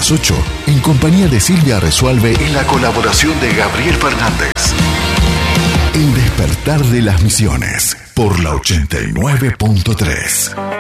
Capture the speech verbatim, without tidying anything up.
las ocho, en compañía de Silvia Resualve y la colaboración de Gabriel Fernández. El despertar de las misiones por la ochenta y nueve punto tres.